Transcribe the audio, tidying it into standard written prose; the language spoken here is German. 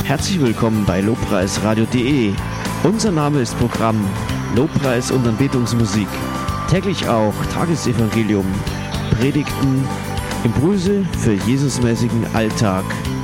Herzlich willkommen bei lobpreisradio.de. Unser Name ist Programm Lobpreis und Anbetungsmusik. Täglich auch Tagesevangelium, Predigten, Impulse für Jesusmäßigen Alltag.